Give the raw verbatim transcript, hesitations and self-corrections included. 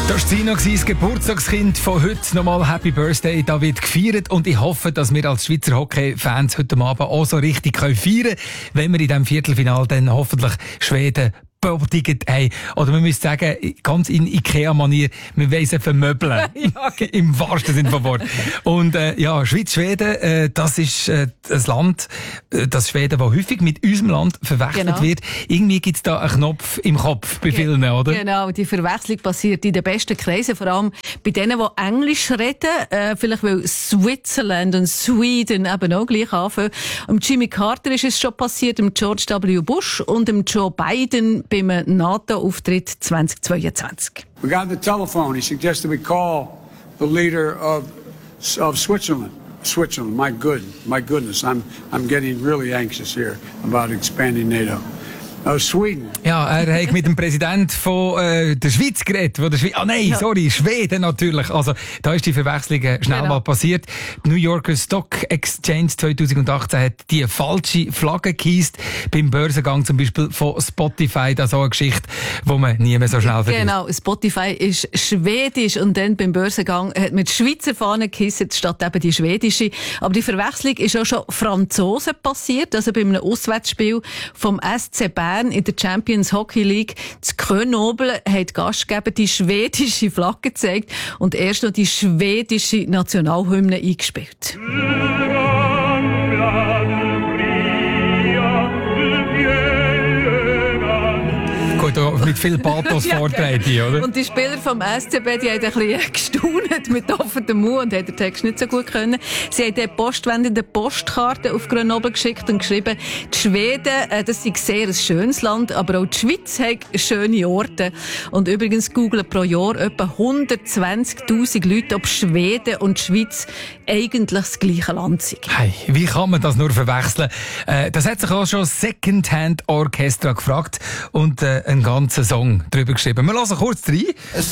Das war das Geburtstagskind von heute. Nochmal Happy Birthday. Da wird gefeiert und ich hoffe, dass wir als Schweizer Hockey-Fans heute Abend auch so richtig feiern können, wenn wir in diesem Viertelfinale dann hoffentlich Schweden bodigen haben. Oder man müsste sagen, ganz in Ikea-Manier, wir wollen sie vermöbeln. Ja, okay. Im wahrsten Sinne vom Wort. Und äh, ja, Schweiz-Schweden, äh, das ist äh, ein Land, äh, das Schweden, das häufig mit unserem Land verwechselt genau. wird. Irgendwie gibt es da einen Knopf im Kopf bei vielen, oder? Genau, die Verwechslung passiert in den besten Kreisen, vor allem bei denen, die Englisch reden, äh, vielleicht weil Switzerland und Sweden eben auch gleich anfangen. Und Jimmy Carter ist es schon passiert, dem George W. Bush und dem Joe Biden beim NATO-Auftritt zweitausendzweiundzwanzig. We got the telephone. He suggested we call the leader of of Switzerland. Switzerland, my good, my goodness, I'm I'm getting really anxious here about expanding NATO. Oh, Sweden. Ja, er hat mit dem Präsidenten von äh, der Schweiz geredet. Wo der Schweiz, ah nein, ja. sorry, Schweden natürlich. Also da ist die Verwechslung schnell genau. mal passiert. Die New Yorker Stock Exchange zweitausendachtzehn hat die falsche Flagge gehisst. Beim Börsengang zum Beispiel von Spotify. Das ist auch eine Geschichte, die man nie mehr so schnell vergisst. Genau, Spotify ist schwedisch und dann beim Börsengang hat man die Schweizer Fahne gehisst statt eben die schwedische. Aber die Verwechslung ist auch schon Franzosen passiert. Also bei einem Auswärtsspiel vom S C Bern in der Champions Hockey League zu Grenoble hat die Gastgeber die schwedische Flagge gezeigt und erst noch die schwedische Nationalhymne eingespielt. Gut, mit viel Pathos ja, vortreten, oder? Und die Spieler vom S C B, die haben ein bisschen gestaunt mit offenem Mund und haben den Text nicht so gut können. Sie haben den postwendenden Postkarten auf Grenoble geschickt und geschrieben, die Schweden, äh, das ist sehr ein schönes Land, aber auch die Schweiz hat schöne Orte. Und übrigens googlen pro Jahr etwa hundertzwanzigtausend Leute, ob Schweden und die Schweiz eigentlich das gleiche Land sind. Hey, wie kann man das nur verwechseln? Äh, das hat sich auch schon Secondhand Orchestra gefragt und äh, einen ganzen Song darüber geschrieben. Wir hören kurz rein.